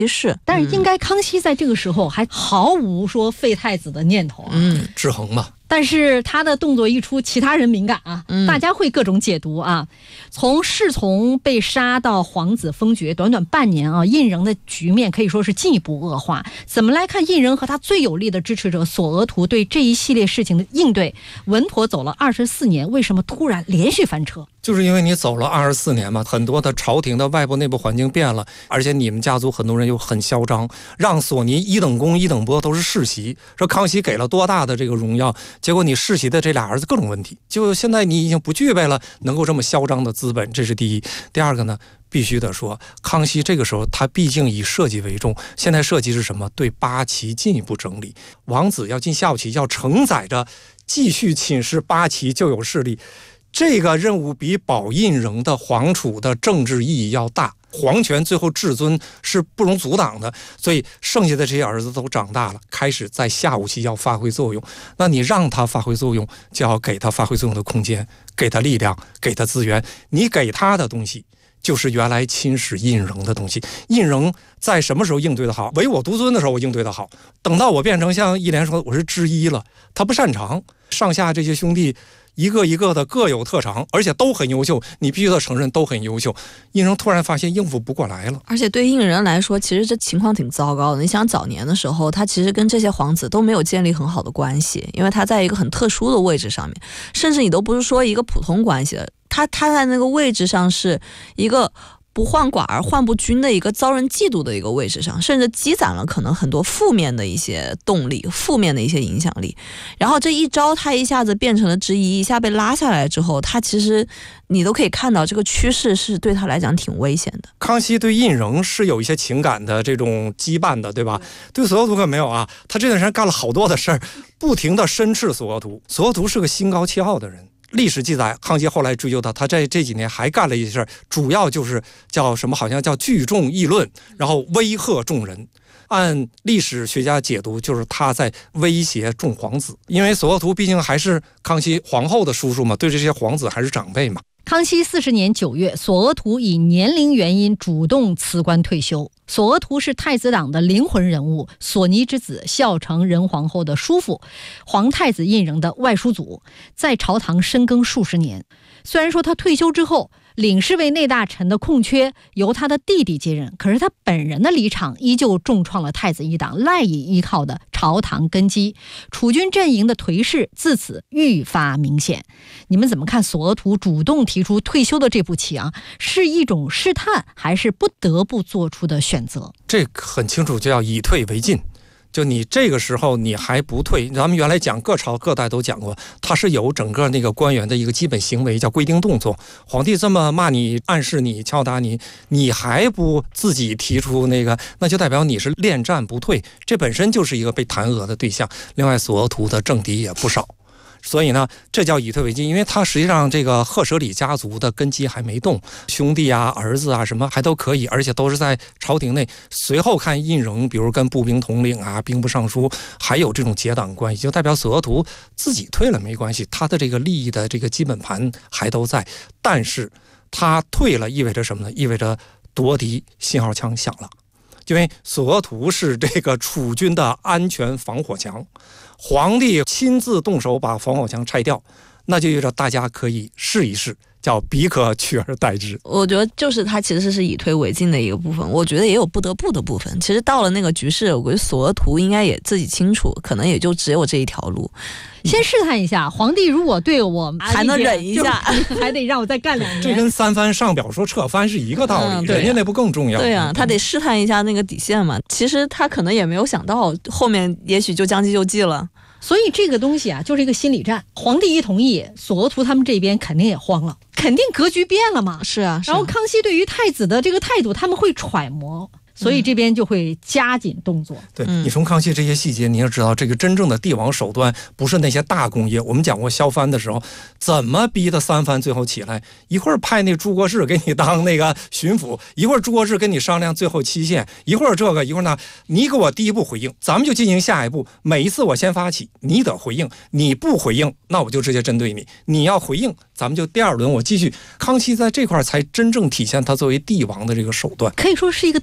是， 但是应该康熙在这个时候还毫无说废太子的念头啊， 制衡嘛。 但是他的动作一出，其他人敏感啊，大家会各种解读啊。从侍从被杀到皇子封爵，短短半年啊，胤禛的局面可以说是进一步恶化。怎么来看胤禛和他最有力的支持者索额图对这一系列事情的应对？稳妥走了24年，为什么突然连续翻车？ 就是因为你走了24年嘛，很多的朝廷的外部内部环境变了，而且你们家族很多人又很嚣张，让索尼一等功一等波都是世袭，说康熙给了多大的这个荣耀，结果你世袭的这俩儿子各种问题，就现在你已经不具备了能够这么嚣张的资本，这是第一。第二个呢，必须得说，康熙这个时候他毕竟以社稷为重，现在社稷是什么？对八旗进一步整理，王子要进下五旗，要承载着继续侵蚀八旗旧有势力，这个任务比保胤禛的皇储的政治意义要大，皇权最后至尊是不容阻挡的，所以剩下的这些儿子都长大了，开始在下五期要发挥作用。那你让他发挥作用，就要给他发挥作用的空间，给他力量，给他资源。你给他的东西就是原来侵蚀胤禛的东西。胤禛在什么时候应对的好？唯我独尊的时候我应对的好，等到我变成像义莲说我是之一了，他不擅长，上下这些兄弟一个一个的各有特长，而且都很优秀，你必须得承认都很优秀。胤禛突然发现应付不过来了， 而且对胤禛来说，其实这情况挺糟糕的。你想早年的时候，他其实跟这些皇子都没有建立很好的关系，因为他在一个很特殊的位置上面，甚至你都不是说一个普通关系，他在那个位置上是一个不患寡而患不均的一个遭人嫉妒的一个位置上，甚至积攒了可能很多负面的一些动力，负面的一些影响力。然后这一招他一下子变成了之一，一下被拉下来之后，他其实你都可以看到这个趋势是对他来讲挺危险的。 康熙对胤禛是有一些情感的这种羁绊的，对吧？对索额图可没有啊，他这段时间干了好多的事儿，不停的申斥索额图。索额图是个心高气傲的人，历史记载，康熙后来追究他，他这几年还干了一些事儿，主要就是叫什么，好像叫聚众议论，然后威吓众人。按历史学家解读，就是他在威胁众皇子，因为索额图毕竟还是康熙皇后的叔叔嘛，对这些皇子还是长辈嘛。 康熙40年9月，索额图以年龄原因主动辞官退休。索额图是太子党的灵魂人物，索尼之子，孝成仁皇后的叔父，皇太子胤禛的外叔祖，在朝堂深耕数十年。虽然说他退休之后，领侍卫内大臣的空缺由他的弟弟接任，可是他本人的离场依旧重创了太子一党赖以依靠的朝堂根基，储君阵营的颓势自此愈发明显。你们怎么看索额图主动提出退休的这步棋啊？是一种试探，还是不得不做出的选择？ 这很清楚，就要以退为进。就你这个时候你还不退，咱们原来讲各朝各代都讲过，它是有整个那个官员的一个基本行为叫规定动作。皇帝这么骂你、暗示你、敲打你，你还不自己提出那个，那就代表你是恋战不退，这本身就是一个被弹劾的对象。另外索额图的政敌也不少，所以呢，这叫以退为进，因为他实际上这个赫舍里家族的根基还没动，兄弟啊、儿子啊什么还都可以，而且都是在朝廷内。随后看胤禛，比如跟步兵统领啊、兵部尚书，还有这种结党关系，就代表索额图自己退了没关系，他的这个利益的这个基本盘还都在。但是他退了意味着什么呢？意味着夺嫡信号枪响了。因为索额图是这个储君的安全防火墙，皇帝亲自动手把防火墙拆掉，那就意味着大家可以试一试，叫彼可取而代之。 我觉得就是他其实是以退为进的一个部分，我觉得也有不得不的部分。其实到了那个局势，我觉得索额图应该也自己清楚，可能也就只有这一条路。 先试探一下，皇帝如果对我还能忍一下， 还得让我再干2年。 这跟三藩上表说撤藩是一个道理，人家那不更重要？ 对啊，他得试探一下那个底线嘛。其实他可能也没有想到，后面也许就将计就计了。 所以这个东西啊，就是一个心理战。皇帝一同意，索额图他们这边肯定也慌了，肯定格局变了嘛。 是啊， 然后康熙对于太子的这个态度，他们会揣摩。所以这边就会加紧动作。 对，你从康熙这些细节，你要知道，这个真正的帝王手段不是那些大工业。我们讲过削藩的时候，怎么逼的三藩最后起来？一会儿派那朱国士给你当那个巡抚，一会儿朱国士跟你商量最后期限，一会儿这个，一会儿那，你给我第一步回应，咱们就进行下一步。每一次我先发起，你得回应，你不回应，那我就直接针对你。你要回应，咱们就第二轮我继续。康熙在这块才真正体现他作为帝王的这个手段， 可以说是一个特别强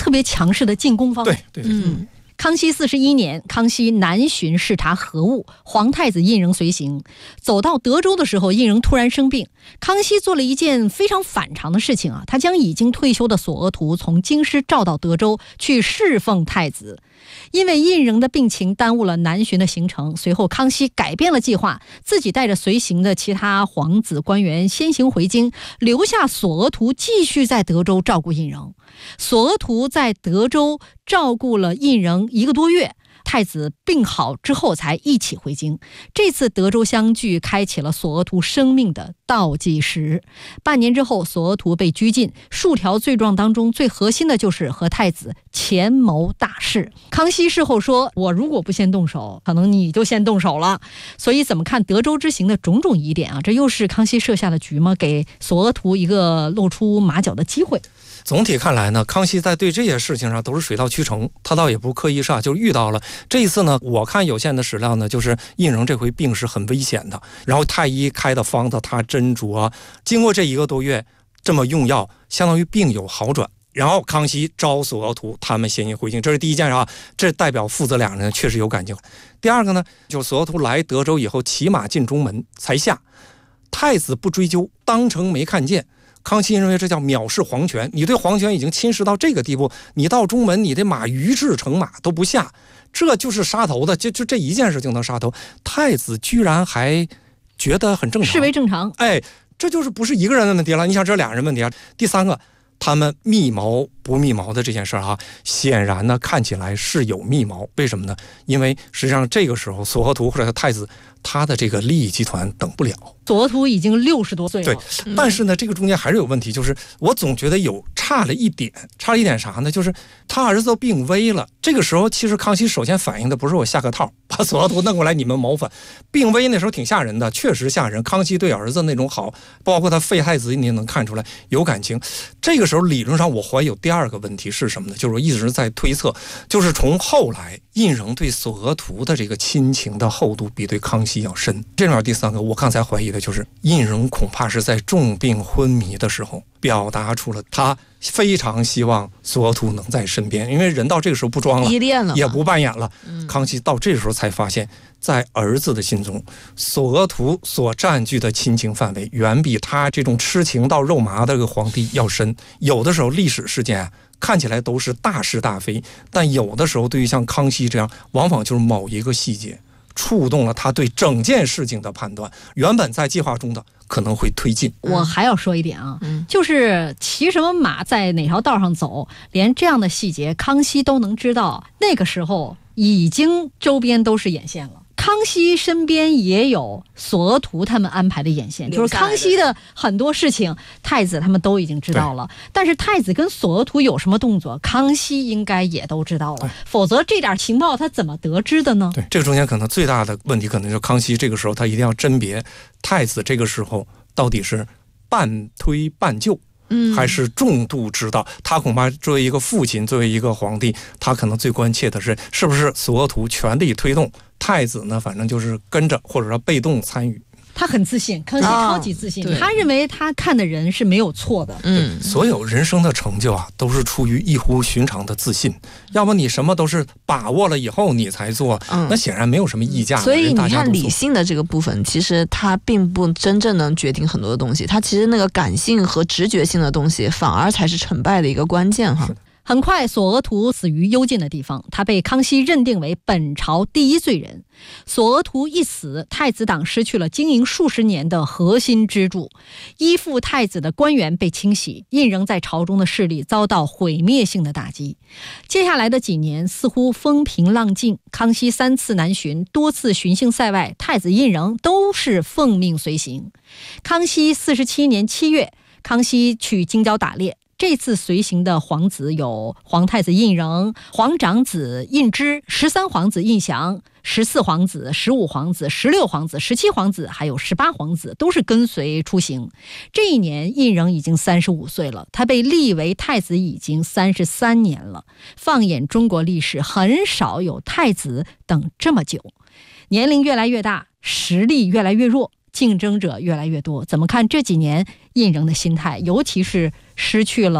尝试的进攻方。 对， 康熙41年，康熙南巡视察河务，皇太子胤禛随行。走到德州的时候，胤禛突然生病。康熙做了一件非常反常的事情啊，他将已经退休的索额图从京师召到德州去侍奉太子。因为胤禛的病情耽误了南巡的行程，随后康熙改变了计划，自己带着随行的其他皇子官员先行回京，留下索额图继续在德州照顾胤禛。索额图在德州照顾了胤禛1个多月，太子病好之后才一起回京。这次德州相聚开启了索额图生命的倒计时。半年之后，索额图被拘禁，数条罪状当中最核心的就是和太子前谋大事。康熙事后说，我如果不先动手，可能你就先动手了。所以怎么看德州之行的种种疑点啊，这又是康熙设下的局吗？给索额图一个露出马脚的机会。 总体看来呢，康熙在对这些事情上都是水到渠成，他倒也不刻意煞，就遇到了。这一次呢，我看有限的史料呢，就是胤禛这回病是很危险的，然后太医开的方子他斟酌，经过这1个多月这么用药，相当于病有好转。然后康熙召索额图他们先行回京，这是第一件事啊，这代表父子两人确实有感情。第二个呢，就索额图来德州以后骑马进中门才下，太子不追究，当成没看见。康熙认为这叫藐视皇权，你对皇权已经侵蚀到这个地步，你到中门你的马于制成马都不下，这就是杀头的，就这一件事就能杀头。太子居然还觉得很正常， 视为正常。 哎，这就是不是一个人的问题了，你想这2人问题啊。第三个，他们密谋不密谋的这件事啊，显然呢看起来是有密谋。为什么呢？因为实际上这个时候索额图或者太子他的这个利益集团等不了。 索额图已经60多岁了， 对，但是呢，这个中间还是有问题，就是我总觉得差了一点啥呢？就是他儿子都病危了，这个时候其实康熙首先反应的不是我下个套把索额图弄过来你们谋反，病危那时候挺吓人的，确实吓人。康熙对儿子那种好，包括他废太子，你也能看出来有感情。这个时候理论上我怀疑有第二个问题是什么呢？就是我一直在推测，就是从后来胤禛对索额图的这个亲情的厚度比对康熙要深。这里面第三个我刚才怀疑的就是胤禛恐怕是在重病昏迷的时候表达出了他非常希望索额图能在身边，因为人到这个时候不装了， 依恋了， 也不扮演了。康熙到这时候才发现，在儿子的心中，索额图所占据的亲情范围远比他这种痴情到肉麻的这个皇帝要深。有的时候历史事件看起来都是大是大非，但有的时候对于像康熙这样，往往就是某一个细节触动了他对整件事情的判断，原本在计划中的可能会推进。 我还要说一点啊，就是骑什么马在哪条道上走，连这样的细节康熙都能知道，那个时候已经周边都是眼线了。康熙身边也有索额图他们安排的眼线，就是康熙的很多事情太子他们都已经知道了，但是太子跟索额图有什么动作，康熙应该也都知道了，否则这点情报他怎么得知的呢？ 对，这个中间可能最大的问题可能就是康熙这个时候他一定要甄别太子这个时候到底是半推半就，还是重度指导。他恐怕作为一个父亲，作为一个皇帝，他可能最关切的是不是索额图全力推动，太子呢反正就是跟着或者说被动参与。 他很自信，康熙超级自信，他认为他看的人是没有错的。 所有人生的成就啊，都是出于异乎寻常的自信。要么你什么都是把握了以后你才做，那显然没有什么溢价。 所以你看理性的这个部分，其实它并不真正能决定很多的东西，它其实那个感性和直觉性的东西，反而才是成败的一个关键哈。 很快，索额图死于幽禁的地方，他被康熙认定为本朝第一罪人。索额图一死，太子党失去了经营数十年的核心支柱，依附太子的官员被清洗，胤禛在朝中的势力遭到毁灭性的打击。接下来的几年似乎风平浪静，康熙3次南巡，多次巡幸塞外，太子胤禛都是奉命随行。康熙47年7月，康熙去京郊打猎。这次随行的皇子有皇太子胤禛、皇长子胤芝、13皇子胤祥、14皇子、15皇子、16皇子、17皇子，还有18皇子，都是跟随出行。这一年胤禛已经35岁了，他被立为太子已经33年了。放眼中国历史，很少有太子等这么久。年龄越来越大，实力越来越弱，竞争者越来越多。怎么看这几年胤禛的心态，尤其是失去了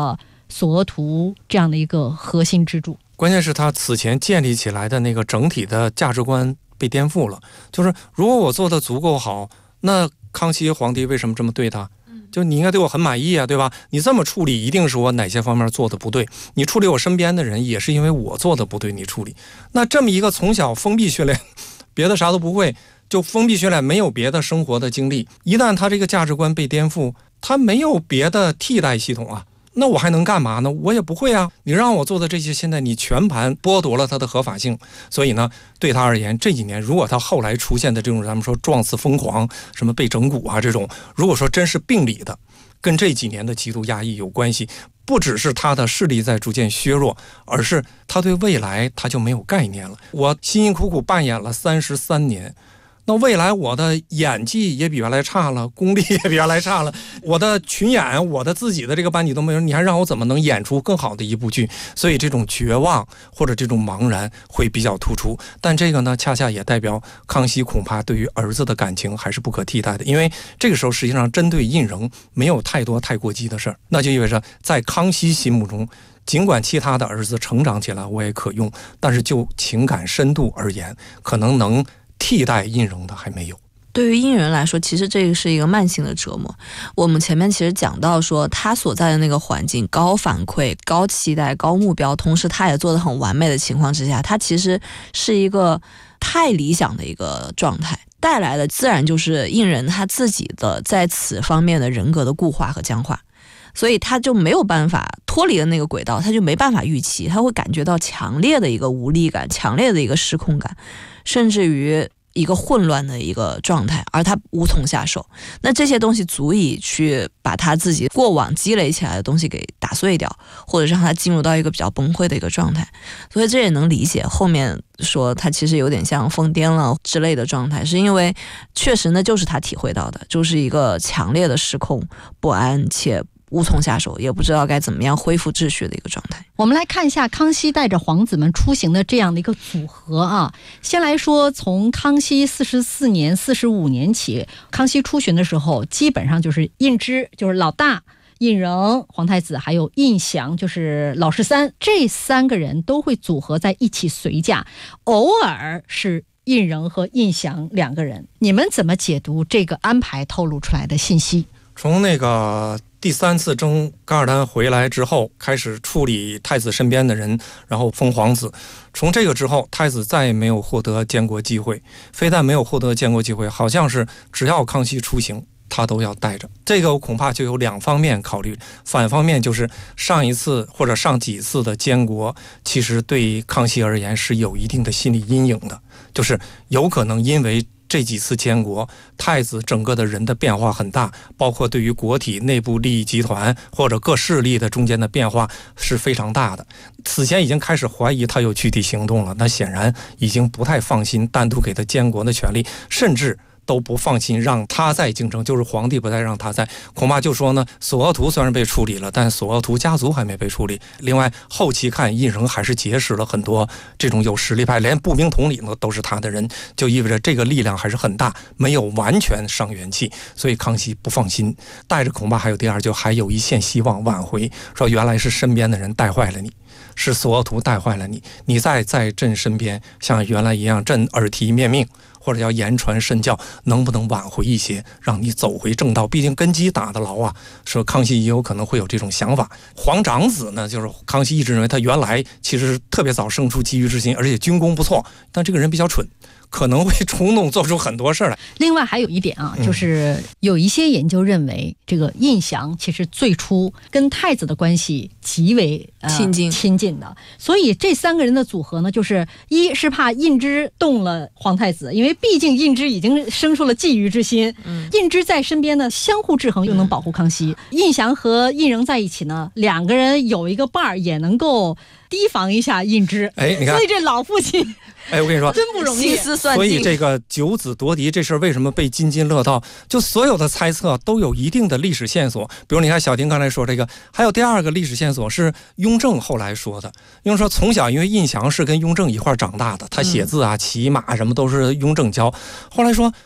索额图这样的一个核心支柱。 关键是他此前建立起来的那个整体的价值观被颠覆了。就是如果我做的足够好，那康熙皇帝为什么这么对他？就你应该对我很满意啊，对吧？你这么处理，一定是我哪些方面做的不对。你处理我身边的人，也是因为我做的不对，你处理。那这么一个从小封闭训练，别的啥都不会，就封闭训练，没有别的生活的经历，一旦他这个价值观被颠覆，他没有别的替代系统啊。那我还能干嘛呢？我也不会啊！你让我做的这些，现在你全盘剥夺了它的合法性。所以呢，对他而言，这几年如果他后来出现的这种咱们说状似疯狂、什么被整蛊啊这种，如果说真是病理的，跟这几年的极度压抑有关系，不只是他的势力在逐渐削弱，而是他对未来他就没有概念了。我辛辛苦苦扮演了33年。那未来我的演技也比原来差了，功力也比原来差了，我的群演，我的自己的这个班底都没有，你还让我怎么能演出更好的一部剧？所以这种绝望或者这种茫然会比较突出。但这个呢，恰恰也代表康熙恐怕对于儿子的感情还是不可替代的，因为这个时候实际上针对胤禛没有太多太过激的事儿，那就意味着在康熙心目中，尽管其他的儿子成长起来我也可用，但是就情感深度而言，可能能替代胤禛的还没有。 对于胤禛来说，其实这个是一个慢性的折磨。我们前面其实讲到说，他所在的那个环境，高反馈、高期待、高目标，同时他也做得很完美的情况之下，他其实是一个太理想的一个状态，带来的自然就是胤禛他自己的在此方面的人格的固化和僵化。所以他就没有办法脱离了那个轨道，他就没办法预期，他会感觉到强烈的一个无力感，强烈的一个失控感，甚至于一个混乱的一个状态，而他无从下手。那这些东西足以去把他自己过往积累起来的东西给打碎掉，或者让他进入到一个比较崩溃的一个状态。所以这也能理解后面说他其实有点像疯癫了之类的状态，是因为确实呢就是他体会到的，就是一个强烈的失控、不安且无从下手，也不知道该怎么样恢复秩序的一个状态。 我们来看一下康熙带着皇子们出行的这样的一个组合啊。先来说，从康熙44年、45年起，康熙出巡的时候，基本上就是胤芝，就是老大；胤禛皇太子，还有胤祥，就是老13，这3个人都会组合在一起随驾，偶尔是胤禛和胤祥2个人。你们怎么解读这个安排透露出来的信息？ 从那个第3次征噶尔丹回来之后，开始处理太子身边的人，然后封皇子。从这个之后，太子再也没有获得监国机会，非但没有获得监国机会，好像是只要康熙出行，他都要带着。这个恐怕就有2方面考虑，反方面就是上一次或者上几次的监国，其实对康熙而言是有一定的心理阴影的，就是有可能因为这几次监国，太子整个的人的变化很大，包括对于国体内部利益集团或者各势力的中间的变化是非常大的。此前已经开始怀疑他有具体行动了，那显然已经不太放心单独给他监国的权利，甚至都不放心让他在竞争，就是皇帝不再让他在，恐怕就说呢，索额图虽然被处理了，但索额图家族还没被处理。另外后期看胤禛还是结识了很多这种有实力派，连步兵统领呢都是他的人，就意味着这个力量还是很大，没有完全伤元气，所以康熙不放心，带着恐怕还有第二，就还有一线希望挽回，说原来是身边的人带坏了你，是索额图带坏了你，你再在朕身边像原来一样，朕耳提面命或者要言传身教，能不能挽回一些，让你走回正道？毕竟根基打得牢啊。说康熙也有可能会有这种想法。皇长子呢，就是康熙一直认为他原来其实特别早生出觊觎之心，而且军功不错，但这个人比较蠢，可能会冲动做出很多事来。 另外还有一点啊，就是有一些研究认为，这个胤祥其实最初跟太子的关系极为亲近的，所以这3个人的组合呢，就是一是怕胤芝动了皇太子，因为毕竟胤芝已经生出了觊觎之心，胤芝在身边呢相互制衡，又能保护康熙。胤祥和胤禛在一起呢，2个人有一个伴儿，也能够提防一下胤芝。 你看， 所以这老父亲。 我跟你说， 真不容易， 心思算计。 所以这个九子夺嫡这事儿为什么被津津乐道？就所有的猜测都有一定的历史线索。比如你看小婷刚才说这个，还有第2个历史线索是雍正后来说的。雍正说从小因为胤祥是跟雍正一块长大的，他写字啊、骑马什么都是雍正教。后来说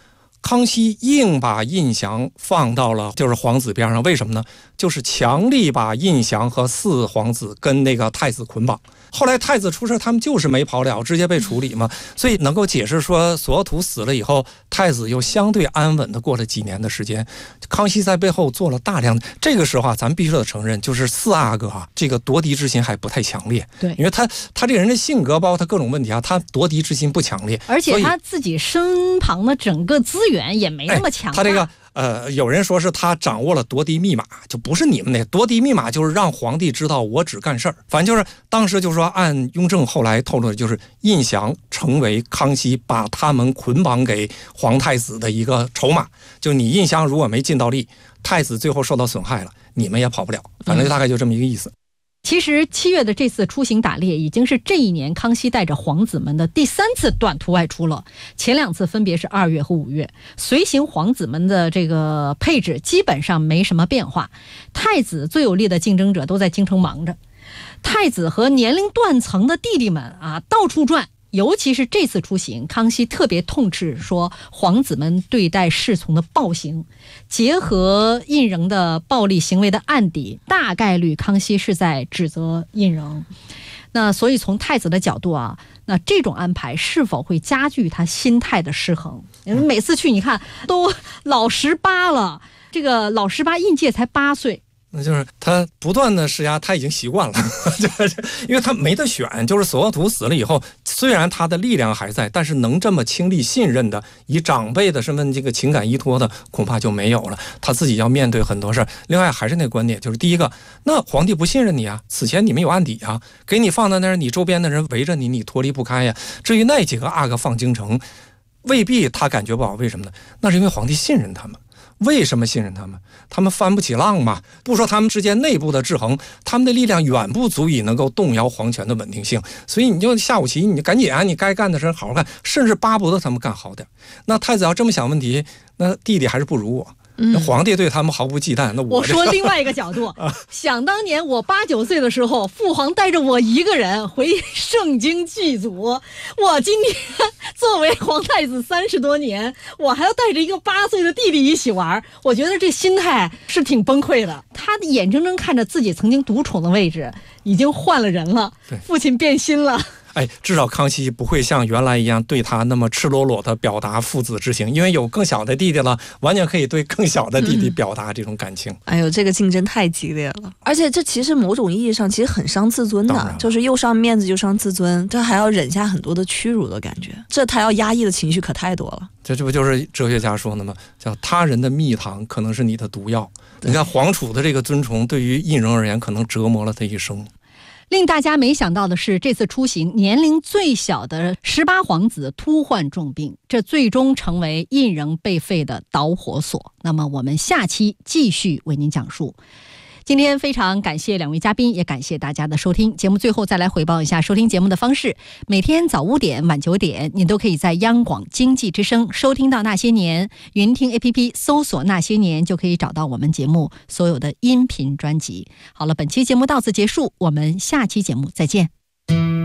康熙硬把胤祥放到了就是皇子边上，为什么呢？就是强力把胤祥和四皇子跟那个太子捆绑。后来太子出事，他们就是没跑了，直接被处理嘛。所以能够解释说，索额图死了以后，太子又相对安稳的过了几年的时间。康熙在背后做了大量的，这个时候啊，咱必须得承认，就是四阿哥啊，这个夺嫡之心还不太强烈。 对， 因为他这个人的性格，包括他各种问题啊，他夺嫡之心不强烈， 而且他自己身旁的整个资源也没那么强大。 他这个。有人说是他掌握了夺嫡密码，就不是你们那夺嫡密码，就是让皇帝知道我只干事儿。反正就是当时就是说，按雍正后来透露的，就是胤祥成为康熙把他们捆绑给皇太子的一个筹码。就你胤祥如果没尽到力，太子最后受到损害了，你们也跑不了。反正大概就这么一个意思。 其实7月的这次出行打猎已经是这一年康熙带着皇子们的第3次短途外出了，前2次分别是2月和5月。随行皇子们的这个配置基本上没什么变化，太子最有力的竞争者都在京城忙着，太子和年龄断层的弟弟们啊到处转。尤其是这次出行，康熙特别痛斥说皇子们对待侍从的暴行，结合胤禛的暴力行为的案底，大概率康熙是在指责胤禛。那所以从太子的角度啊，那这种安排是否会加剧他心态的失衡？每次去你看都老18了，这个老18胤秸才8岁。 那就是他不断的施压，他已经习惯了因为他没得选。就是索额图死了以后，虽然他的力量还在，但是能这么倾力信任的以长辈的身份这个情感依托的恐怕就没有了，他自己要面对很多事儿。另外还是那观点，就是第一个，那皇帝不信任你啊，此前你们有案底啊，给你放在那儿，你周边的人围着你，你脱离不开呀。至于那几个阿哥放京城，未必他感觉不好，为什么呢？那是因为皇帝信任他们。为什么信任他们？他们翻不起浪嘛。不说他们之间内部的制衡，他们的力量远不足以能够动摇皇权的稳定性。所以你就下五棋，你赶紧啊，你该干的事好好干，甚至巴不得他们干好点。那太子要这么想问题，那弟弟还是不如我。皇帝对他们毫不忌惮。那我说另外一个角度想当年我8、9岁的时候，父皇带着我一个人回盛京祭祖，我今天作为皇太子30多年，我还要带着一个8岁的弟弟一起玩，我觉得这心态是挺崩溃的。他眼睁睁看着自己曾经独宠的位置已经换了人了，父亲变心了。 至少康熙不会像原来一样对他那么赤裸裸地表达父子之情，因为有更小的弟弟了，完全可以对更小的弟弟表达这种感情。 这个竞争太激烈了，而且这其实某种意义上其实很伤自尊的，就是又伤面子又伤自尊，这还要忍下很多的屈辱的感觉，这他要压抑的情绪可太多了。 这不就是哲学家说的吗？叫他人的蜜糖可能是你的毒药。你看皇储的这个尊崇对于胤禛而言可能折磨了他一生。 令大家没想到的是，这次出行年龄最小的18皇子突患重病，这最终成为胤禛被废的导火索。那么我们下期继续为您讲述。今天非常感谢2位嘉宾，也感谢大家的收听。节目最后再来回报一下收听节目的方式：每天早5点、晚9点，您都可以在央广经济之声收听到《那些年》，云听 APP 搜索《那些年》就可以找到我们节目所有的音频专辑。好了，本期节目到此结束，我们下期节目再见。